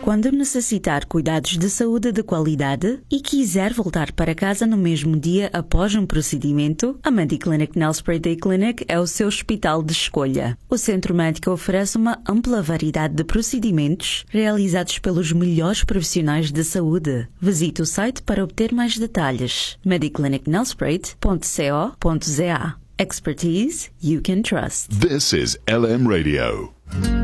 Quando necessitar cuidados de saúde de qualidade e quiser voltar para casa no mesmo dia após um procedimento, a Mediclinic Nail Spray Day Clinic é o seu hospital de escolha. O centro médico oferece uma ampla variedade de procedimentos realizados pelos melhores profissionais de saúde. Visite o site para obter mais detalhes. mediclinicnailspray.co.za. Expertise you can trust. This is LM Radio.